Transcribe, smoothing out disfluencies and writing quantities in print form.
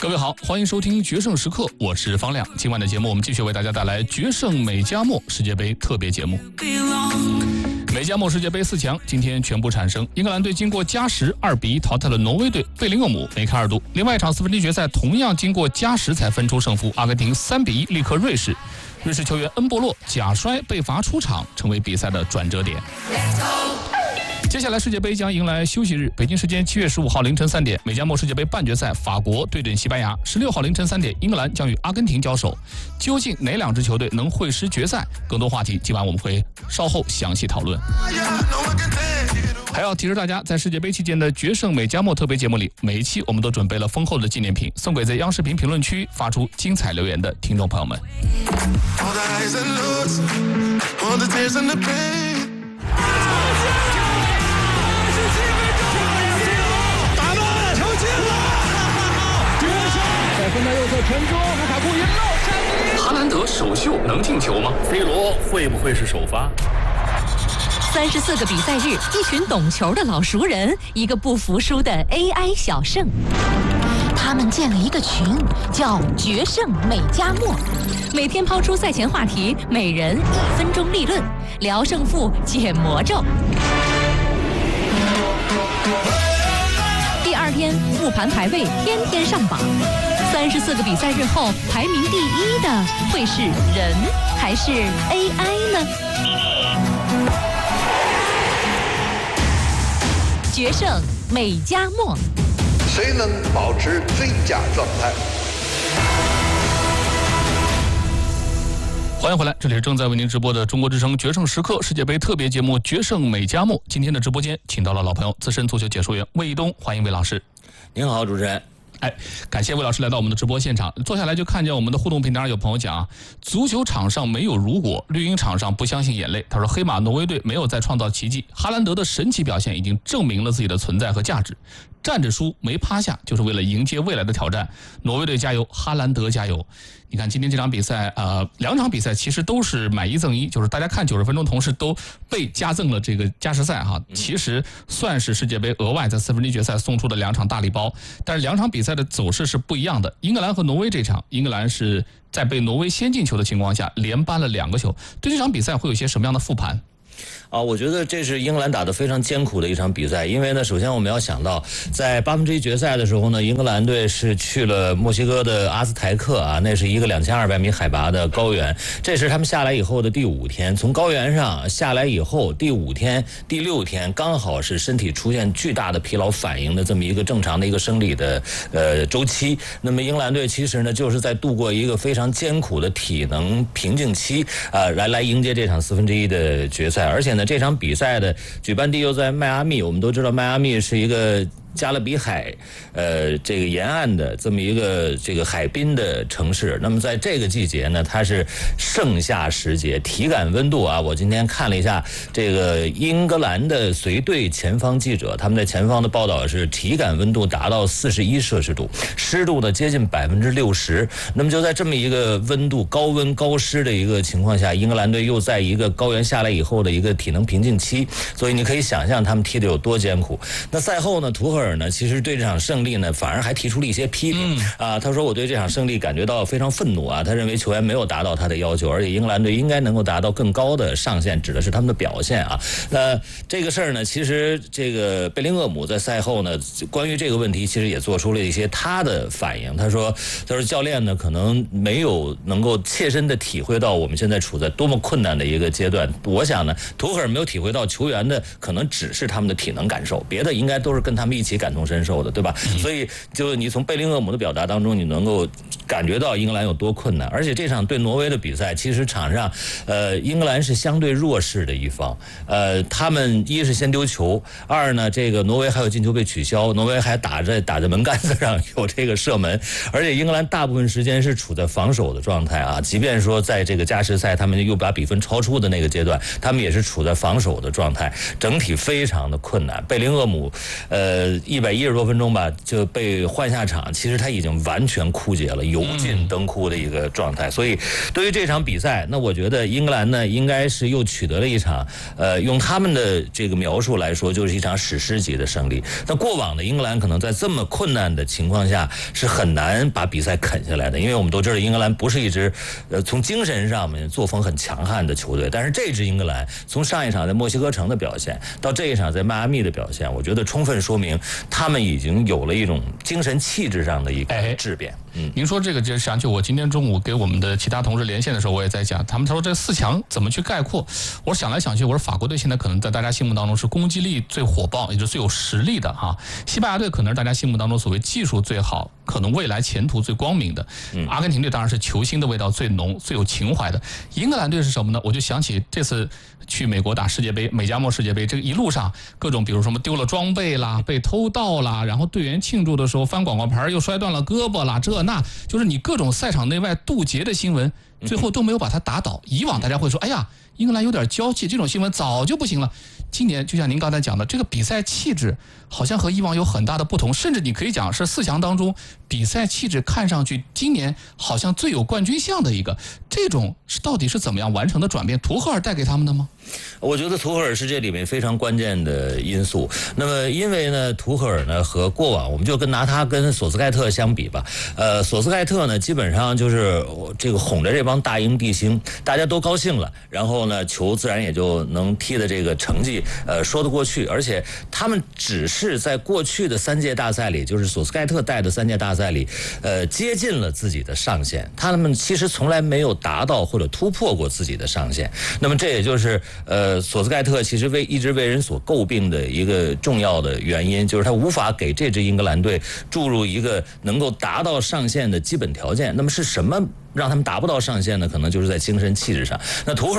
各位好，欢迎收听决胜时刻，我是方亮。今晚的节目，我们继续为大家带来决胜美加墨世界杯特别节目。美加墨世界杯4强今天全部产生，英格兰队经过加时2比1淘汰了挪威队贝林厄姆梅开二度。另外一场4分之一决赛同样经过加时才分出胜负，阿根廷3比1力克瑞士。瑞士球员恩波洛假摔被罚出场，成为比赛的转折点。接下来世界杯将迎来休息日，北京时间7月15号凌晨3点，美加墨世界杯半决赛法国对阵西班牙；16号凌晨3点，英格兰将与阿根廷交手。究竟哪两支球队能会师决赛？更多话题今晚我们会稍后详细讨论。还要提示大家，在世界杯期间的决胜美加墨特别节目里，每一期我们都准备了丰厚的纪念品，送给在央视频评论区发出精彩留言的听众朋友们。 在分到右侧传中，卢卡库赢了。 哈兰德首秀能进球吗？ C 罗会不会是首发 ？34个比赛日，一群懂球的老熟人，一个不服输的 AI 小胜。他们建了一个群，叫决胜美加墨，每天抛出赛前话题，每人1分钟立论，聊胜负，解魔咒。第2天复盘排位，天天上榜。34个比赛日后，排名第1的会是人还是 AI 呢？决胜美加墨， 谁能保持最佳状态？ 欢迎回来，这里是正在为您直播的中国之声决胜时刻世界杯特别节目《决胜美加墨》。今天的直播间请到了老朋友资深足球解说员魏一东，欢迎魏老师。 您好，主持人。 感谢魏老师来到我们的直播现场。坐下来就看见我们的互动平台上有朋友讲足球场上没有如果，绿茵场上不相信眼泪。他说黑马挪威队没有再创造奇迹，哈兰德的神奇表现已经证明了自己的存在和价值。站着输没趴下，就是为了迎接未来的挑战。挪威队加油，哈兰德加油！你看今天这场比赛，2场比赛其实都是买1赠1，就是大家看90分钟同时都被加赠了这个加时赛哈。其实算是世界杯额外在4分之一决赛送出的2场大礼包，但是2场比赛的走势是不一样的。英格兰和挪威这场，英格兰是在被挪威先进球的情况下连扳了2个球。对这场比赛会有些什么样的复盘？ 我觉得这是英格兰打得非常艰苦的一场比赛，因为呢，首先我们要想到，在8分之一决赛的时候呢，英格兰队是去了墨西哥的阿兹台克啊，那是一个2200米海拔的高原，这是他们下来以后的第5天，从高原上下来以后，第5天、第6天刚好是身体出现巨大的疲劳反应的这么一个正常的一个生理的周期。那么英格兰队其实呢，就是在度过一个非常艰苦的体能瓶颈期来迎接这场4分之一的决赛，而且呢，这场比赛的举办地又在迈阿密，我们都知道迈阿密是一个加勒比海这个沿岸的这么一个这个海滨的城市。那么在这个季节呢，它是盛夏时节，体感温度啊，我今天看了一下这个英格兰的随队前方记者，他们在前方的报道是体感温度达到41摄氏度，湿度呢接近60%。那么就在这么一个温度高温高湿的一个情况下，英格兰队又在一个高原下来以后的一个体能瓶颈期，所以你可以想象他们踢得有多艰苦。那赛后呢，图赫尔呢，其实对这场胜利呢，反而还提出了一些批评他说我对这场胜利感觉到非常愤怒啊，他认为球员没有达到他的要求，而且英格兰队应该能够达到更高的上限，指的是他们的表现啊。那这个事儿呢，其实这个贝林厄姆在赛后呢，关于这个问题其实也做出了一些他的反应。他说教练呢可能没有能够切身的体会到我们现在处在多么困难的一个阶段。我想呢，图赫尔没有体会到球员的可能只是他们的体能感受，别的应该都是跟他们一起感同身受的，对吧？所以就你从贝林厄姆的表达当中，你能够感觉到英格兰有多困难。而且这场对挪威的比赛，其实场上英格兰是相对弱势的一方，他们一是先丢球，二呢这个挪威还有进球被取消，挪威还打在门杆子上有这个射门，而且英格兰大部分时间是处在防守的状态啊，即便说在这个加时赛他们又把比分超出的那个阶段，他们也是处在防守的状态，整体非常的困难。贝林厄姆 110多分钟吧就被换下场，其实他已经完全枯竭了，油尽灯枯的一个状态。所以对于这场比赛，那我觉得英格兰呢应该是又取得了一场用他们的这个描述来说就是一场史诗级的胜利。那过往的英格兰可能在这么困难的情况下是很难把比赛啃下来的，因为我们都知道英格兰不是一支从精神上面作风很强悍的球队，但是这支英格兰从上一场在墨西哥城的表现到这一场在迈阿密的表现，我觉得充分说明他们已经有了一种精神气质上的一个质变。 您说这个就想起我今天中午给我们的其他同事连线的时候，我也在讲，他说这4强怎么去概括？我想来想去，我说法国队现在可能在大家心目当中是攻击力最火爆，也就是最有实力的哈。西班牙队可能是大家心目当中所谓技术最好，可能未来前途最光明的。阿根廷队当然是球星的味道最浓、最有情怀的。英格兰队是什么呢？我就想起这次去美国打世界杯，美加墨世界杯，这个一路上各种，比如什么丢了装备啦、被偷盗啦，然后队员庆祝的时候翻广告牌又摔断了胳膊啦，这那就是你各种赛场内外渡劫的新闻，最后都没有把他打倒。以往大家会说，哎呀，英格兰有点娇气，这种新闻早就不行了。今年就像您刚才讲的，这个比赛气质好像和以往有很大的不同，甚至你可以讲是4强当中比赛气质看上去今年好像最有冠军相的一个，这种到底是怎么样完成的转变？图赫尔带给他们的吗？ 我觉得图赫尔是这里面非常关键的因素。那么因为呢，图赫尔呢和过往我们就拿他跟索斯盖特相比吧。索斯盖特呢基本上就是这个哄着这帮大英帝星，大家都高兴了，然后呢球自然也就能踢的这个成绩说得过去。而且他们只是在过去的3届大赛里，就是索斯盖特带的3届大赛里接近了自己的上限，他们其实从来没有达到或者突破过自己的上限。那么这也就是索斯盖特其实一直为人所诟病的一个重要的原因，就是他无法给这支英格兰队注入一个能够达到上限的基本条件。那么是什么让他们达不到上限呢？可能就是在精神气质上。那图赫